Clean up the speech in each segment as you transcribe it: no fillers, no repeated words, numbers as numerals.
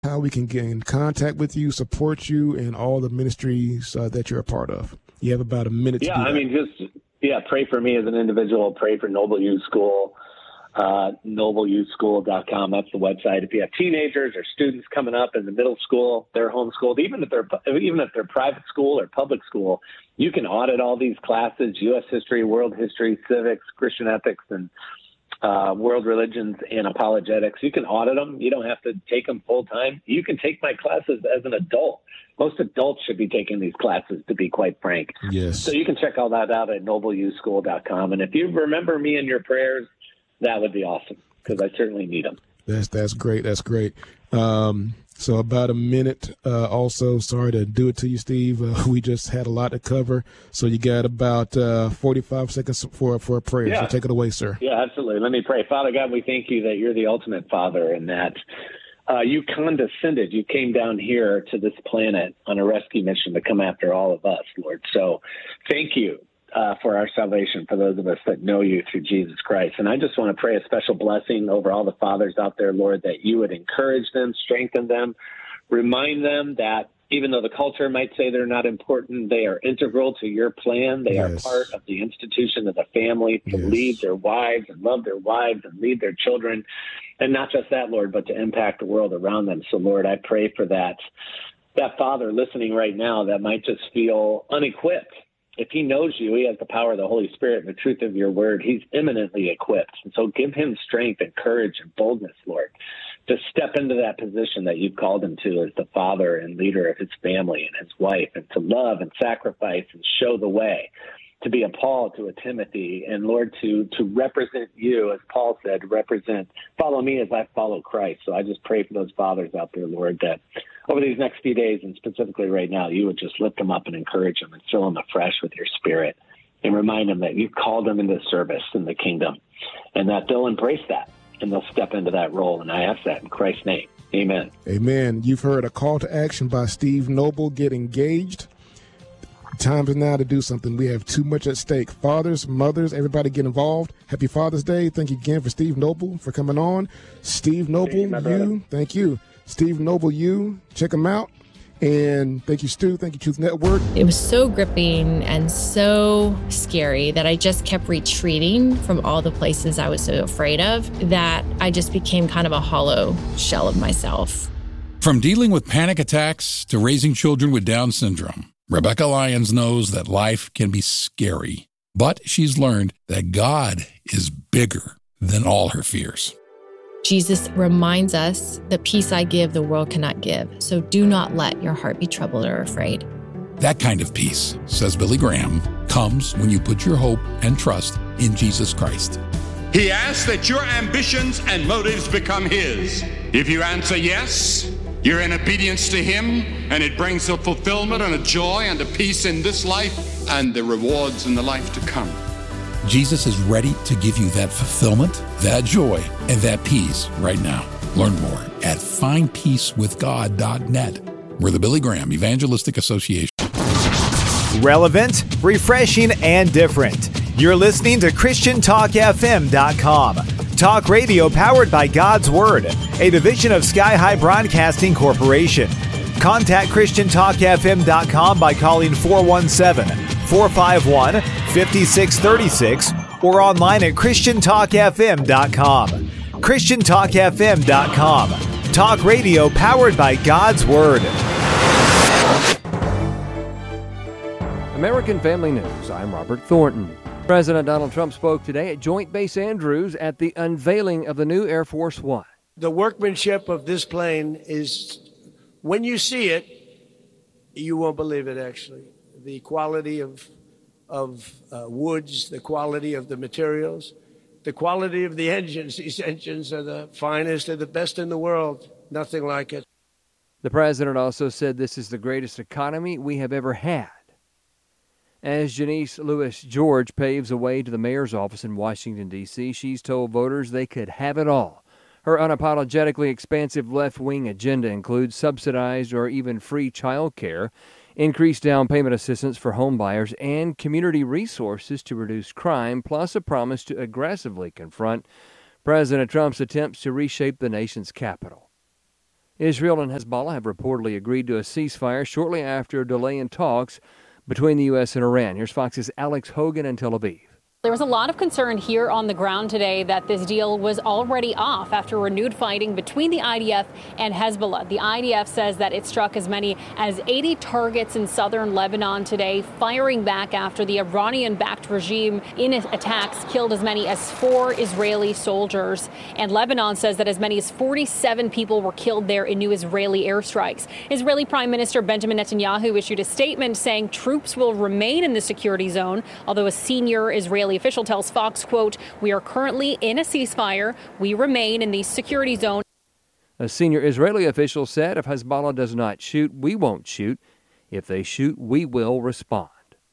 how we can get in contact with you, support you, and all the ministries that you're a part of. You have about a minute to do that. I mean, pray for me as an individual. Pray for Noble Youth School, nobleyouthschool.com. That's the website. If you have teenagers or students coming up in the middle school, they're homeschooled, even if they're private school or public school, you can audit all these classes: U.S. history, world history, civics, Christian ethics, and world religions and apologetics. You can audit them. You don't have to take them full time. You can take my classes as an adult. Most adults should be taking these classes, to be quite frank. Yes. So you can check all that out at nobleyouthschool.com. And if you remember me in your prayers, that would be awesome, because I certainly need them. That's great. That's great. So about a minute. Also, sorry to do it to you, Steve. We just had a lot to cover. So you got about 45 seconds for a prayer. Yeah. So take it away, sir. Yeah, absolutely. Let me pray. Father God, we thank you that you're the ultimate Father, and that you condescended. You came down here to this planet on a rescue mission to come after all of us, Lord. So thank you for our salvation, for those of us that know you through Jesus Christ. And I just want to pray a special blessing over all the fathers out there, Lord, that you would encourage them, strengthen them, remind them that even though the culture might say they're not important, they are integral to your plan. They are part of the institution of the family to lead their wives and love their wives and lead their children. And not just that, Lord, but to impact the world around them. So, Lord, I pray for that father listening right now that might just feel unequipped. If he knows you, he has the power of the Holy Spirit and the truth of your word. He's eminently equipped. And so give him strength and courage and boldness, Lord, to step into that position that you've called him to as the father and leader of his family and his wife, and to love and sacrifice and show the way, to be a Paul to a Timothy, and Lord, to represent you, as Paul said, follow me as I follow Christ. So I just pray for those fathers out there, Lord, that over these next few days, and specifically right now, you would just lift them up and encourage them and fill them afresh with your spirit, and remind them that you've called them into service in the kingdom, and that they'll embrace that and they'll step into that role. And I ask that in Christ's name. Amen. Amen. You've heard a call to action by Steve Noble. Get engaged. Time is now to do something. We have too much at stake. Fathers, mothers, everybody get involved. Happy Father's Day. Thank you again for Steve Noble for coming on. Steve Noble, thank you. Steve Noble, check him out. And thank you, Stu. Thank you, Truth Network. It was so gripping and so scary that I just kept retreating from all the places I was so afraid of, that I just became kind of a hollow shell of myself. From dealing with panic attacks to raising children with Down syndrome, Rebecca Lyons knows that life can be scary, but she's learned that God is bigger than all her fears. Jesus reminds us, the peace I give, the world cannot give. So do not let your heart be troubled or afraid. That kind of peace, says Billy Graham, comes when you put your hope and trust in Jesus Christ. He asks that your ambitions and motives become his. If you answer yes, you're in obedience to him, and it brings a fulfillment and a joy and a peace in this life and the rewards in the life to come. Jesus is ready to give you that fulfillment, that joy, and that peace right now. Learn more at findpeacewithgod.net. We're the Billy Graham Evangelistic Association. Relevant, refreshing, and different. You're listening to ChristianTalkFM.com. Talk radio powered by God's Word, a division of Sky High Broadcasting Corporation. Contact ChristianTalkFM.com by calling 417-451-5636 or online at ChristianTalkFM.com. ChristianTalkFM.com. Talk radio powered by God's Word. American Family News, I'm Robert Thornton. President Donald Trump spoke today at Joint Base Andrews at the unveiling of the new Air Force One. The workmanship of this plane is, when you see it, you won't believe it, actually. The quality of woods, the quality of the materials, the quality of the engines. These engines are the finest, they're the best in the world. Nothing like it. The president also said this is the greatest economy we have ever had. As Janice Lewis George paves a way to the mayor's office in Washington, D.C., she's told voters they could have it all. Her unapologetically expansive left-wing agenda includes subsidized or even free child care, increased down payment assistance for home buyers, and community resources to reduce crime, plus a promise to aggressively confront President Trump's attempts to reshape the nation's capital. Israel and Hezbollah have reportedly agreed to a ceasefire shortly after a delay in talks between the U.S. and Iran. Here's Fox's Alex Hogan in Tel Aviv. There was a lot of concern here on the ground today that this deal was already off after renewed fighting between the IDF and Hezbollah. The IDF says that it struck as many as 80 targets in southern Lebanon today, firing back after the Iranian-backed regime in attacks killed as many as 4 Israeli soldiers. And Lebanon says that as many as 47 people were killed there in new Israeli airstrikes. Israeli Prime Minister Benjamin Netanyahu issued a statement saying troops will remain in the security zone, although a senior Israeli official tells Fox, quote, "We are currently in a ceasefire. We remain in the security zone." A senior Israeli official said if Hezbollah does not shoot, we won't shoot. If they shoot, we will respond.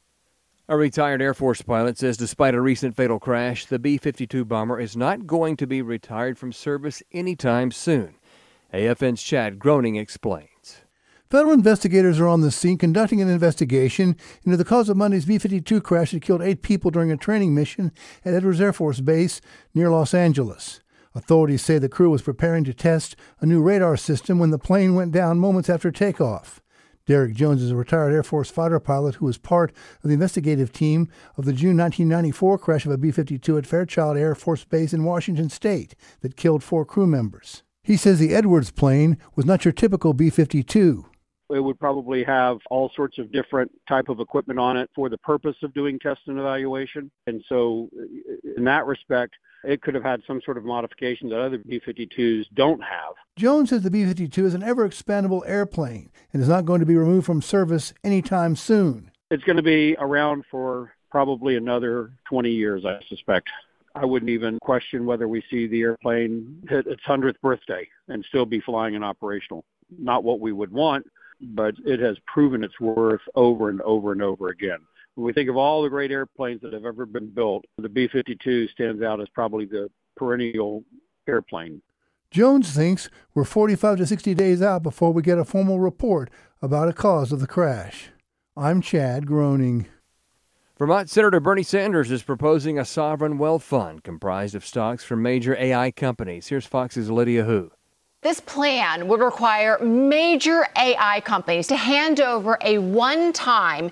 A retired Air Force pilot says despite a recent fatal crash, the B-52 bomber is not going to be retired from service anytime soon. AFN's Chad Groening explains. Federal investigators are on the scene conducting an investigation into the cause of Monday's B-52 crash that killed 8 people during a training mission at Edwards Air Force Base near Los Angeles. Authorities say the crew was preparing to test a new radar system when the plane went down moments after takeoff. Derek Jones is a retired Air Force fighter pilot who was part of the investigative team of the June 1994 crash of a B-52 at Fairchild Air Force Base in Washington State that killed 4 crew members. He says the Edwards plane was not your typical B-52. It would probably have all sorts of different type of equipment on it for the purpose of doing test and evaluation. And so in that respect, it could have had some sort of modification that other B-52s don't have. Jones says the B-52 is an ever-expandable airplane and is not going to be removed from service anytime soon. It's going to be around for probably another 20 years, I suspect. I wouldn't even question whether we see the airplane hit its 100th birthday and still be flying and operational. Not what we would want, but it has proven its worth over and over and over again. When we think of all the great airplanes that have ever been built, the B-52 stands out as probably the perennial airplane. Jones thinks we're 45 to 60 days out before we get a formal report about a cause of the crash. I'm Chad Groening. Vermont Senator Bernie Sanders is proposing a sovereign wealth fund comprised of stocks from major AI companies. Here's Fox's Lydia Hu. This plan would require major AI companies to hand over a one-time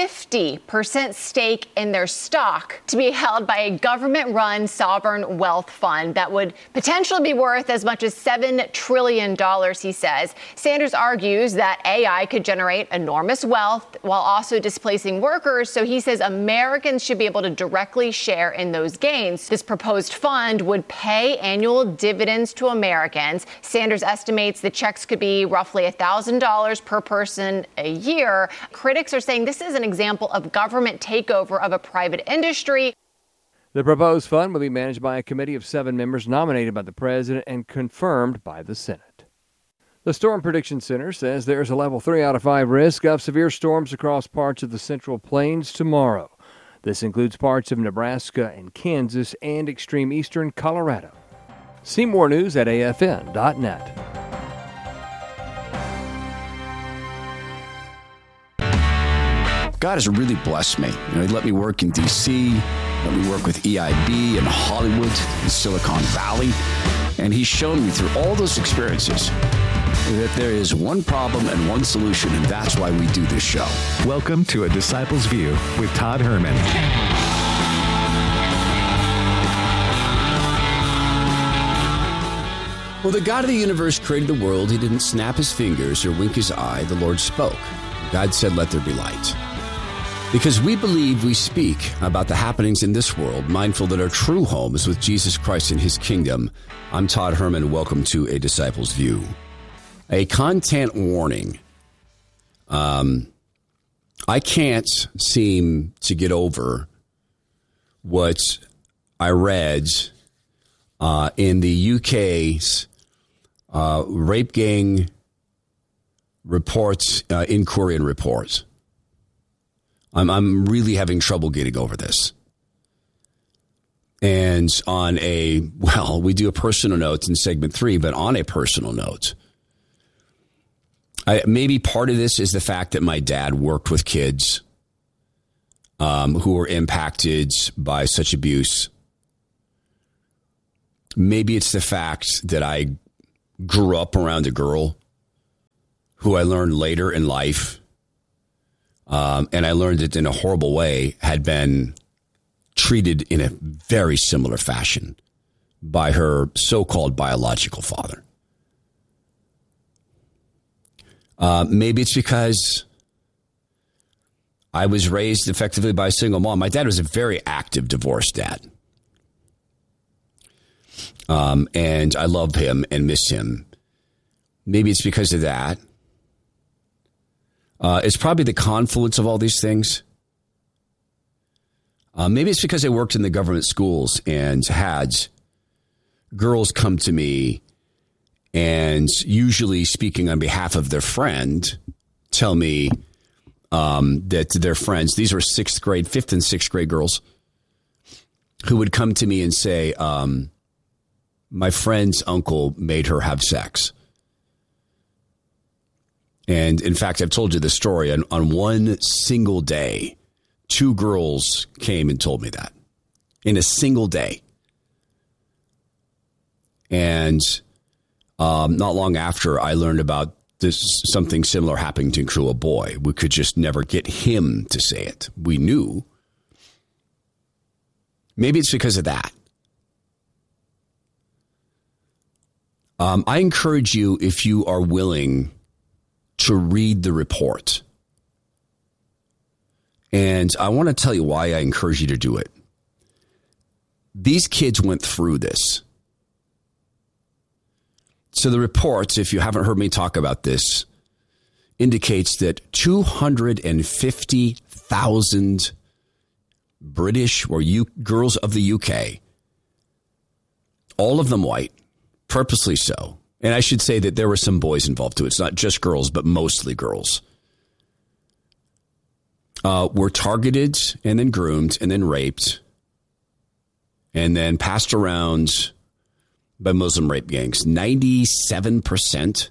50% stake in their stock to be held by a government-run sovereign wealth fund that would potentially be worth as much as $7 trillion, he says. Sanders argues that AI could generate enormous wealth while also displacing workers, so he says Americans should be able to directly share in those gains. This proposed fund would pay annual dividends to Americans. Sanders estimates the checks could be roughly $1,000 per person a year. Critics are saying this is an example of government takeover of a private industry. The proposed fund will be managed by a committee of 7 members nominated by the president and confirmed by the Senate. The Storm Prediction Center says there's a level 3 out of 5 risk of severe storms across parts of the Central Plains tomorrow. This includes parts of Nebraska and Kansas and extreme eastern Colorado. See more news at afn.net. God has really blessed me. He let me work in D.C., let me work with EIB in Hollywood, in Silicon Valley, and He's shown me through all those experiences that there is one problem and one solution, and that's why we do this show. Welcome to A Disciple's View with Todd Herman. Well, the God of the universe created the world. He didn't snap his fingers or wink his eye. The Lord spoke. God said, "Let there be light." Because we believe we speak about the happenings in this world, mindful that our true home is with Jesus Christ and his kingdom. I'm Todd Herman. Welcome to A Disciple's View. A content warning. I can't seem to get over what I read in the UK's rape gang reports, inquiry and reports. I'm really having trouble getting over this. And we do a personal note in segment 3, but on a personal note, maybe part of this is the fact that my dad worked with kids who were impacted by such abuse. Maybe it's the fact that I grew up around a girl who I learned later in life, and I learned it in a horrible way, had been treated in a very similar fashion by her so-called biological father. Maybe it's because I was raised effectively by a single mom. My dad was a very active divorced dad. And I love him and miss him. Maybe it's because of that. It's probably the confluence of all these things. Maybe it's because I worked in the government schools and had girls come to me and, usually speaking on behalf of their friend, tell me that their friends, these were fifth and sixth grade girls, who would come to me and say, my friend's uncle made her have sex. And in fact, I've told you this story. On one single day, 2 girls came and told me that in a single day. And not long after, I learned about something similar happening to a boy. We could just never get him to say it. We knew. Maybe it's because of that. I encourage you, if you are willing, to read the report. And I want to tell you why I encourage you to do it. These kids went through this. So the report, if you haven't heard me talk about this, indicates that 250,000 British or girls of the UK, all of them white, purposely so. And I should say that there were some boys involved too. It's not just girls, but mostly girls. Were targeted and then groomed and then raped and then passed around by Muslim rape gangs. 97%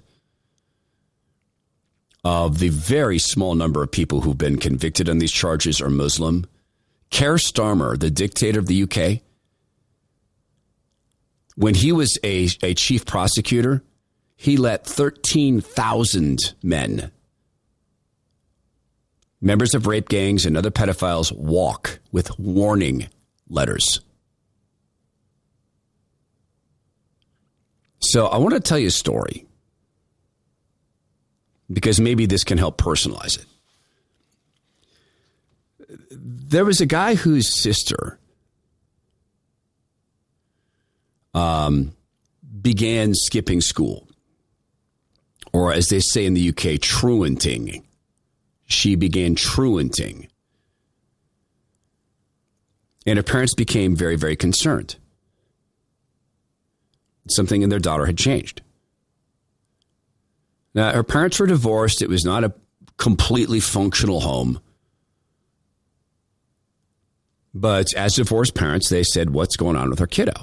of the very small number of people who've been convicted on these charges are Muslim. Keir Starmer, the dictator of the UK, when he was a chief prosecutor, he let 13,000 men, members of rape gangs and other pedophiles, walk with warning letters. So I want to tell you a story because maybe this can help personalize it. There was a guy whose sister began skipping school, or as they say in the UK, truanting. She began truanting. And her parents became very, very concerned. Something in their daughter had changed. Now, her parents were divorced. It was not a completely functional home. But as divorced parents, they said, what's going on with our kiddo?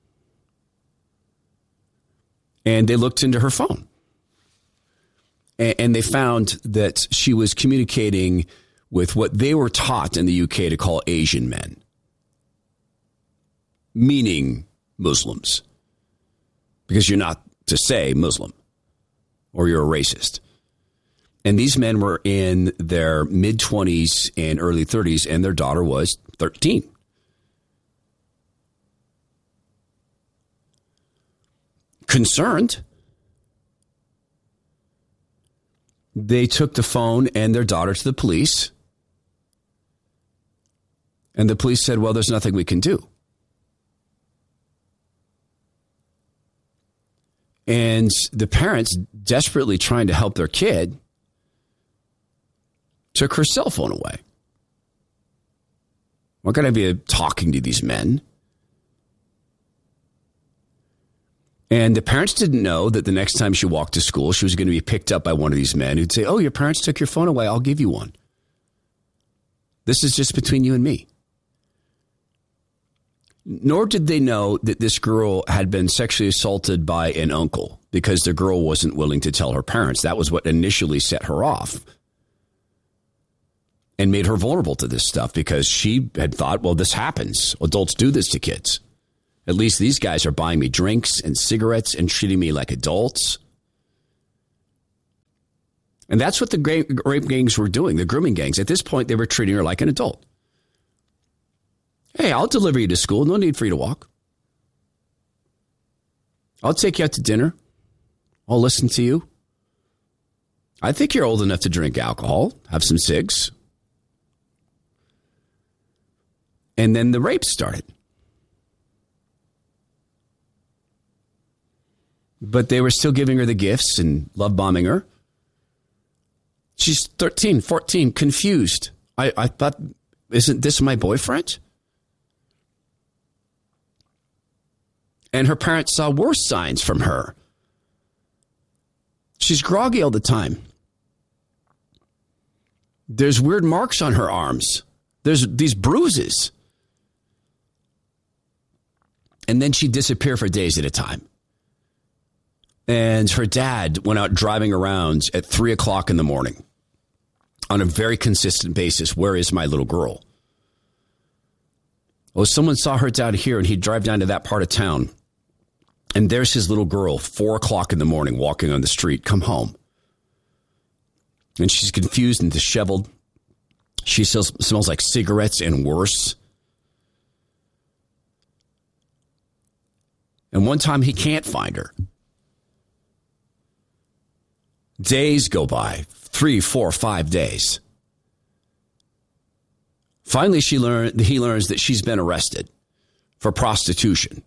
And they looked into her phone. And they found that she was communicating with what they were taught in the UK to call Asian men, meaning Muslims, because you're not to say Muslim or you're a racist. And these men were in their mid-20s and early 30s, and their daughter was 13. Concerned, they took the phone and their daughter to the police. And the police said, well, there's nothing we can do. And the parents, desperately trying to help their kid, took her cell phone away. We're going to be talking to these men. And the parents didn't know that the next time she walked to school, she was going to be picked up by one of these men who'd say, oh, your parents took your phone away. I'll give you one. This is just between you and me. Nor did they know that this girl had been sexually assaulted by an uncle because the girl wasn't willing to tell her parents. That was what initially set her off and made her vulnerable to this stuff because she had thought, well, this happens. Adults do this to kids. At least these guys are buying me drinks and cigarettes and treating me like adults. And that's what the rape gangs were doing, the grooming gangs. At this point, they were treating her like an adult. Hey, I'll deliver you to school. No need for you to walk. I'll take you out to dinner. I'll listen to you. I think you're old enough to drink alcohol, have some cigs. And then the rape started. But they were still giving her the gifts and love bombing her. She's 13, 14, confused. I thought, isn't this my boyfriend? And her parents saw worse signs from her. She's groggy all the time. There's weird marks on her arms. There's these bruises. And then she'd disappear for days at a time. And her dad went out driving around at 3 o'clock in the morning on a very consistent basis. Where is my little girl? Well, someone saw her down here, and he'd drive down to that part of town. And there's his little girl, 4 o'clock in the morning, walking on the street. Come home. And she's confused and disheveled. She smells like cigarettes and worse. And one time he can't find her. Days go by, 3, 4, 5 days. Finally, he learns that she's been arrested for prostitution.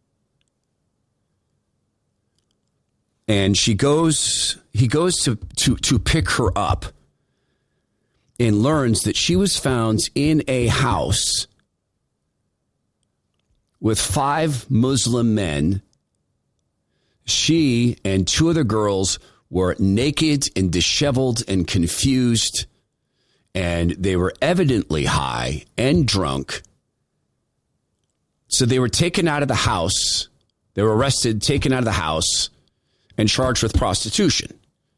And he goes to pick her up and learns that she was found in a house with 5 Muslim men. She and 2 other girls were naked and disheveled and confused, and they were evidently high and drunk. So they were taken out of the house. They were arrested, taken out of the house, and charged with prostitution.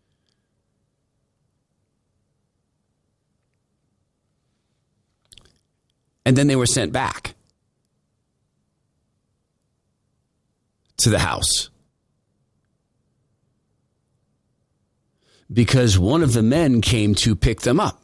And then they were sent back to the house because one of the men came to pick them up.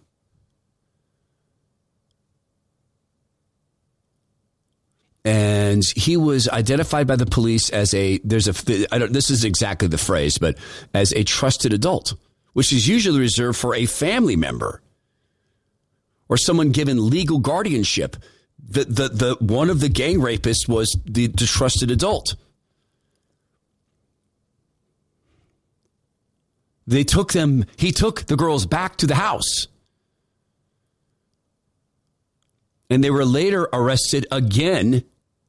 And he was identified by the police as this is exactly the phrase, but as a trusted adult, which is usually reserved for a family member or someone given legal guardianship. The one of the gang rapists was the trusted adult. He took the girls back to the house. And they were later arrested again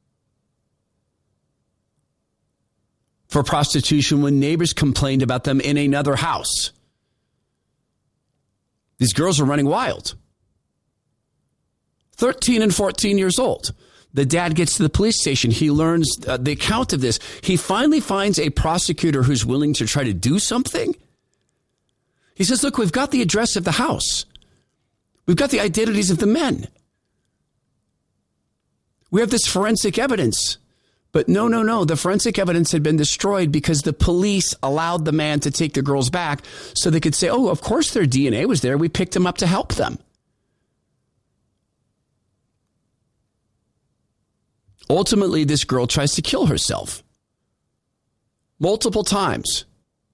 for prostitution when neighbors complained about them in another house. These girls are running wild. 13 and 14 years old. The dad gets to the police station. He learns the account of this. He finally finds a prosecutor who's willing to try to do something. He says, look, we've got the address of the house. We've got the identities of the men. We have this forensic evidence. But no. The forensic evidence had been destroyed because the police allowed the man to take the girls back so they could say, oh, of course their DNA was there. We picked them up to help them. Ultimately, this girl tries to kill herself multiple times.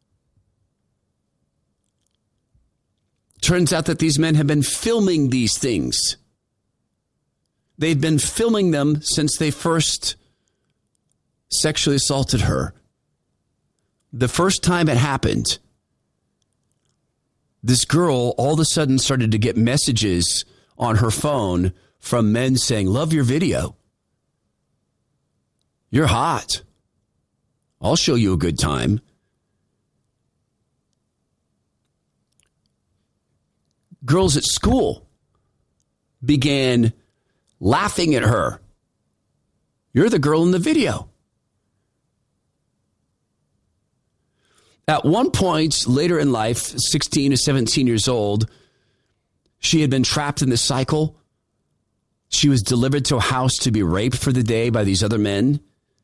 Turns out that these men have been filming these things. They've been filming them since they first sexually assaulted her. The first time it happened, this girl all of a sudden started to get messages on her phone from men saying, love your video. You're hot. I'll show you a good time. Girls at school began laughing at her. You're the girl in the video. At one point later in life, 16 to 17 years old, she had been trapped in this cycle. She was delivered to a house to be raped for the day by these other men.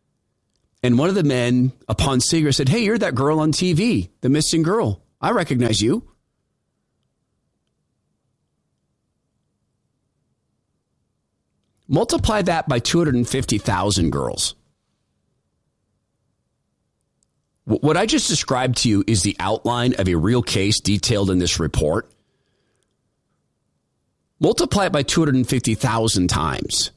And one of the men, upon seeing her, said, "Hey, you're that girl on TV, the missing girl. I recognize you." Multiply that by 250,000 girls. What I just described to you is the outline of a real case detailed in this report. Multiply it by 250,000 times.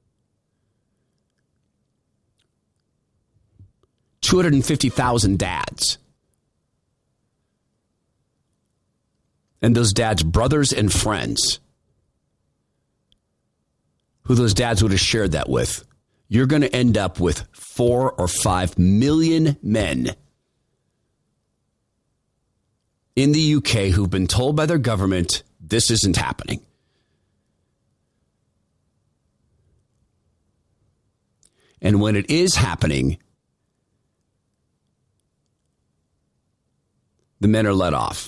250,000 dads. And those dads' brothers and friends, who those dads would have shared that with. You're going to end up with 4 or 5 million men in the UK who've been told by their government this isn't happening. And when it is happening, the men are let off.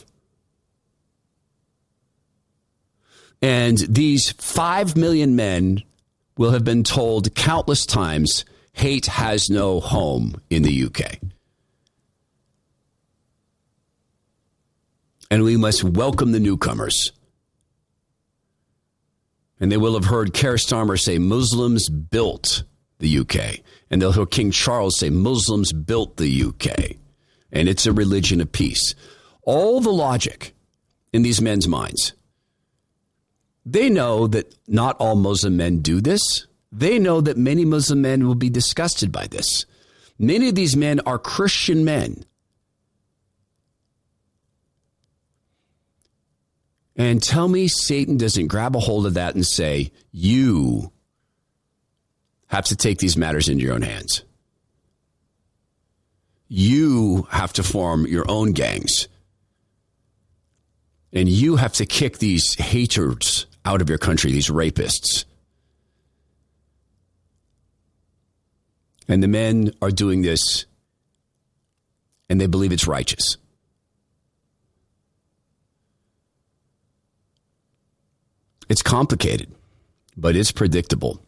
And these 5 million men will have been told countless times, hate has no home in the UK. And we must welcome the newcomers. And they will have heard Keir Starmer say, Muslims built the UK. And they'll hear King Charles say, Muslims built the UK. And it's a religion of peace. All the logic in these men's minds. They know that not all Muslim men do this. They know that many Muslim men will be disgusted by this. Many of these men are Christian men. And tell me Satan doesn't grab a hold of that and say, you have to take these matters into your own hands. You have to form your own gangs. And you have to kick these haters out of your country, these rapists. And the men are doing this, and they believe it's righteous. It's complicated, but it's predictable.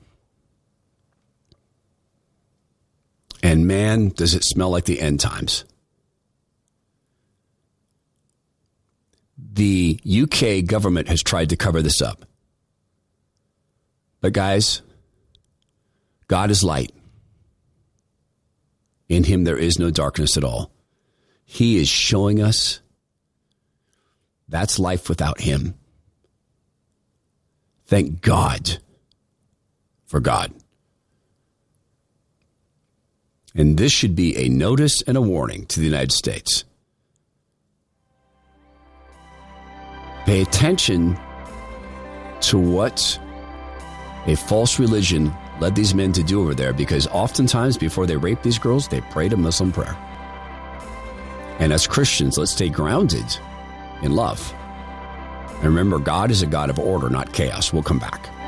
And man, does it smell like the end times. The UK government has tried to cover this up. But guys, God is light. In him there is no darkness at all. He is showing us that's life without him. Thank God for God. And this should be a notice and a warning to the United States. Pay attention to what a false religion led these men to do over there, because oftentimes before they rape these girls, they prayed a Muslim prayer. And as Christians, let's stay grounded in love. And remember, God is a God of order, not chaos. We'll come back.